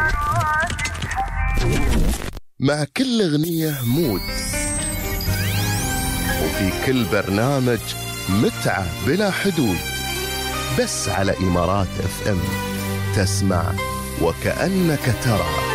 مع كل أغنية مود، وفي كل برنامج متعة بلا حدود. بس على إمارات FM تسمع وكأنك ترى.